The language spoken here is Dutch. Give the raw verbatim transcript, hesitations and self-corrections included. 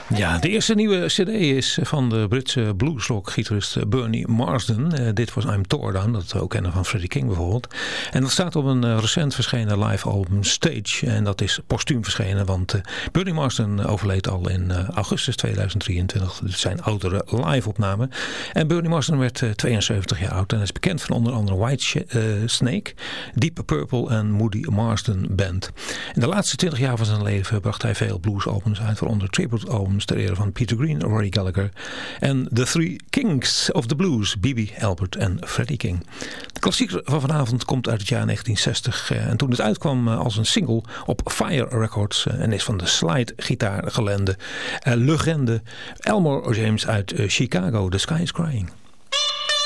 Ja, de eerste nieuwe cd is van de Britse bluesrock-gitarist Bernie Marsden. Uh, dit was I'm Tore Down, dat we ook kennen van Freddie King bijvoorbeeld. En dat staat op een uh, recent verschenen live album Stage. En dat is postuum verschenen, want uh, Bernie Marsden overleed al in uh, augustus tweeduizend drieëntwintig. Dus zijn oudere live-opname. En Bernie Marsden werd uh, tweeënzeventig jaar oud en is bekend van onder andere White uh, Snake, Deep Purple en Moody Marsden Band. In de laatste twintig jaar van zijn leven bracht hij veel bluesalbums uit, waaronder tribute albums ter ere van Peter Green, Rory Gallagher en The Three Kings of the Blues, B B, Albert en Freddie King. De klassieker van vanavond komt uit het jaar negentien zestig en toen het uitkwam als een single op Fire Records en is van de slide-gitaargelende uh, legende Elmore James uit uh, Chicago, The Sky is Crying.